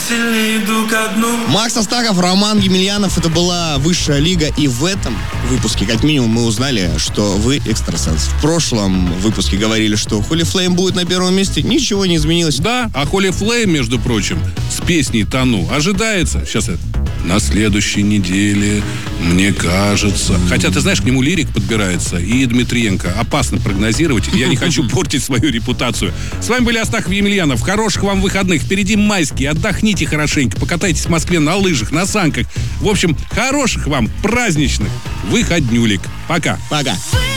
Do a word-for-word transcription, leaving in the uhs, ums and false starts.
сильнее иду ко дну. Макс Астахов, Роман Емельянов. Это была высшая лига. И в этом выпуске, как минимум, мы узнали, что вы экстрасенс. В прошлом выпуске говорили, что Holy Flame будет на первом месте. Ничего не изменилось. Да, а Holy Flame, между прочим, с песней «Тону» ожидается. Сейчас это... На следующей неделе, мне кажется... Хотя, ты знаешь, к нему лирик подбирается. И Дмитриенко. Опасно прогнозировать. Я не хочу портить свою репутацию. С вами были Астахов и Емельянов. Хороших вам выходных. Впереди майские. Отдохните хорошенько. Покатайтесь в Москве на лыжах, на санках. В общем, хороших вам праздничных выходнюлек. Пока. Пока.